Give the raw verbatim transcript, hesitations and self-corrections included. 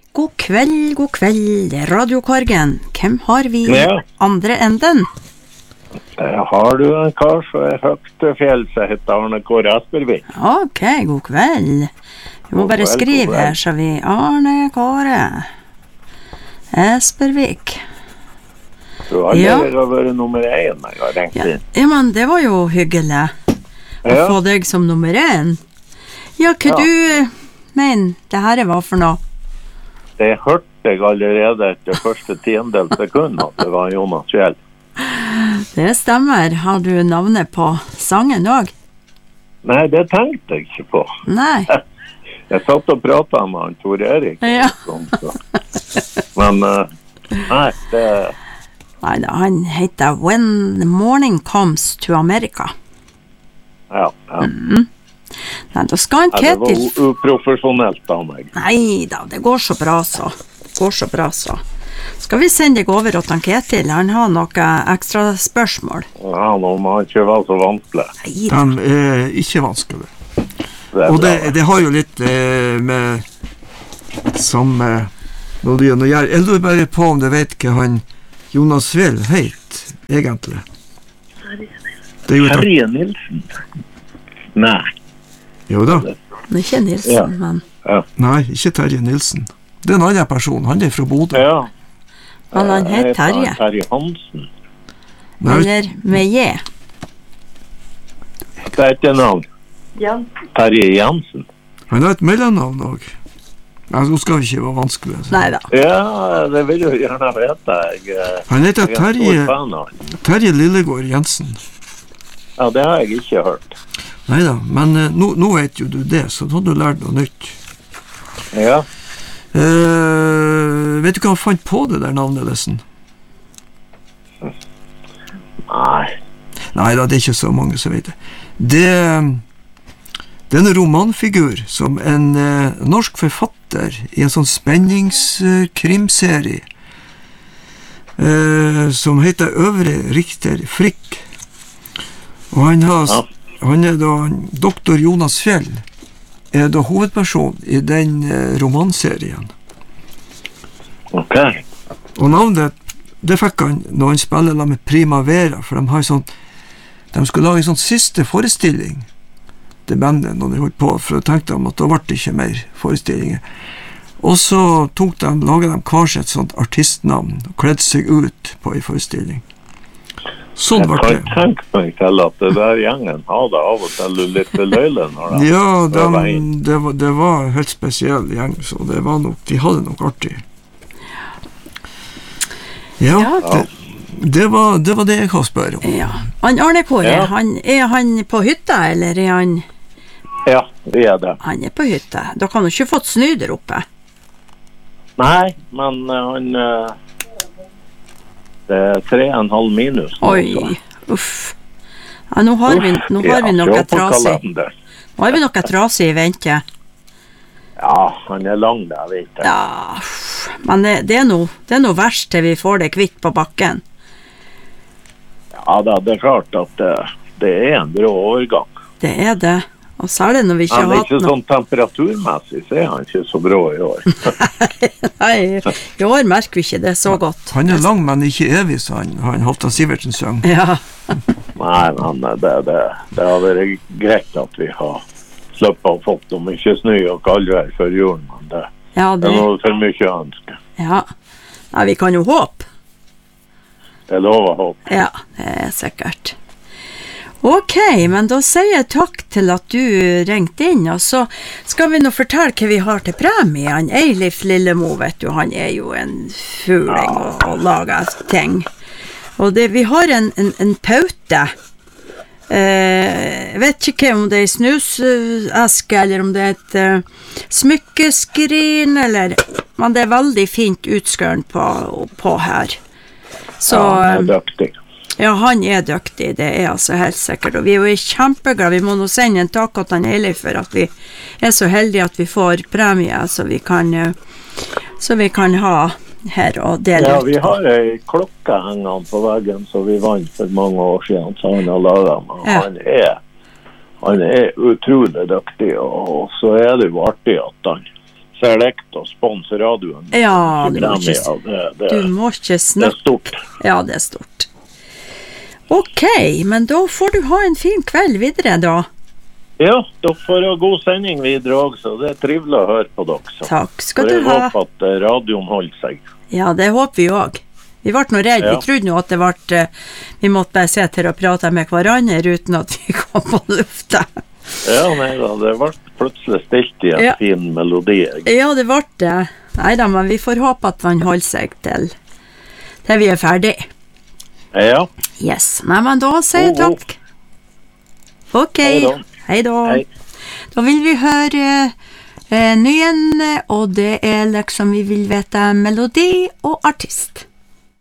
God kveld, god kveld, radiokorgen. Hvem har vi ja. andre enden? Der har du en kar som er høyt til fjell, som heter Arne Kåre Aspervik. Ok, god kveld. Vi må God bare kveld, skrive god her, kveld. så vi Arne Kåre Aspervik. Du har Ja. allerede vært nummer én, jeg har ringt Ja, inn. ja, men det var jo hyggelig å Ja. få deg som nummer én. Ja, hva Ja. du mener det her var for noe? Det hørte jeg allerede etter første tiendel sekund at det var Jonas Fjell. Det stemmer. Har du navnet på sangen også? Nei, det tenkte jeg ikke på. Nei. Jeg satt og pratet med han Tor Erik. Ja. Sånn, så. Men, uh, nei, det... Nei da, han heter When the Morning Comes to America. Ja, ja. Mm. Nei, da skal han ja det var Ketil... u- uprofesjonelt av meg. Nei da, det går så bra så. Det går så bra så. Skal vi sende deg over til han Ketil? Han har noen ekstra spørsmål. Ja, nå må han ikke være så vanskelig. Nei da. De er ikke vanskelig. Det er Og det, bra. det har jo litt eh, med samme melodien å gjøre. Jeg lurer bare på om du vet hva han Jonas Fjell heit, egentlig. Det er jo et... Terje Nilsen? Nei. Jo da. Det er ikke Nilsen, Ja. men... Ja. Nei, ikke Terje Nilsen. Det er en annen person. Han er fra Bodø. Ja. Men han heter Terje. Terje Hansen. Nei, Eller med J. Det er ikke navn. Terje Jansen. han har et mellomnavn også. Nei, nå skal vi ikke være vanskelig. altså. Nei da. Ja, det vil jo gjerne vite. Jeg, eh, Han heter jeg er stor Terje, fan av han. Terje Lillegård Jensen. Ja, det har jeg ikke hørt. Neida, men eh, nå, nå vet jo du det, så da har du lært noe nytt. Ja. Eh, vet du hva han fant på det der navnet, Lesen? Nei. Nei da, det er ikke så mange som vet det. Det, det er en romanfigur som en eh, norsk forfatter i en sånn spenningskrimserie eh, som heter Øvre Richter Frikk. Og han, har, Ja. han er da doktor Jonas Fjell er da hovedperson i den eh, romanserien. Ok. Og navnet, det fikk han når han spiller la med Primavera, for de har sånn, de skulle lage en sånn siste forestilling til bandet når de holdt på, for da tenkte de at da ble det ikke mer forestillinger. Og så tok de, laget de hver sitt sånt artistnavn, og kledde seg ut på en forestilling. Sånn Jeg ble kan det. tenke meg til at det der gjengen har det av og til litt løyle når de Ja, de, øver inn. det, var, det var en helt spesiell gjeng, så det var nok, de hadde nok artig. Ja, Ja. det, det, var, det var det jeg har spør om. Ja. Han Arne Kåre, Ja. han, er han på hytta, eller er han... Ja, vi er det. Han er på hytta. Da kan han ikke fått snø der oppe. Nei, men eh, han... eh, det er tre og en halv minus. nå, Oi, så. uff. Ja, nå har vi, nå har vi Ja, noe se på trasig. kalenderen. Nå har vi noe trasig i vente. Ja, han er lang der, vet jeg. Ja, uff. Men det, det er noe, det er noe verst til vi får det kvitt på bakken. Ja da, det er klart at det, det er en brå overgang. Det er det. Og særlig når vi ikke Han har er hatt ikke noe. sånn temperaturmessig, så er han ikke så brå i år. Nei, i år merker vi ikke det så godt. Han er lang, men ikke evig, så han, han Halvdan Sivertsen sang. Ja, Nei, men det, det, det har vært greit at vi har sluppet og fått om ikke snø og kaldvær før julen, men det, ja, det det, er noe for mye å ønske. ja. Nei, vi kan jo håpe. Jeg lover håp. Ja, det er sikkert. Ok, men da sier jeg takk til at du ringte inn, og så skal vi nå fortelle hva vi har til premie. Han Eilif Lillemo, vet du, han er jo en fuling og, og lager ting. Og det, vi har en, en, en paute. Eh, jeg vet ikke om det er snuseske, eller om det er et uh, smykkeskrin, eller, men det er veldig fint utskøren på, på her. Så, Ja, han er dyktig. ja, han er dyktig, det er altså helt sikkert, og vi er jo kjempeglade. Vi må nå sende en takk til han Eilif for at vi er så heldige at vi får premie, så vi kan, eh, så vi kan ha her og dele Ja, ut. vi har ei klokke hengende på veggen som vi vant for mange år siden, så han har laget, men Ja. han er han er utrolig dyktig, og så er det jo artig at han select og sponse radioen. Ja, du må Premie, ikke, det, det, du må ikke det er snakke. stort. Ja, det er stort. Ok, men da får du ha en fin kveld videre da. Ja, dere får ha god sending videre også. Det er trivelig å høre på dere. Så. Takk skal Og du jeg ha. håper at eh, radioen holder seg. Ja, det håper vi også. Vi ble nå redd, Ja. vi trodde nå at det ble, eh, vi måtte bare sitte her og prate med hverandre uten at vi kom på lufta. Ja, nei da, det ble plutselig stilt i en Ja. fin melodi. Ja, det ble det. Neida, men vi får håpe at man holder seg til, til vi er ferdig. Ja, Yes, nei, men da sier jeg Oh, oh. takk. Ok, Hei da. hei da. hei. Da vil vi høre eh, nyen, og det er liksom vi vil vite melodi og artist.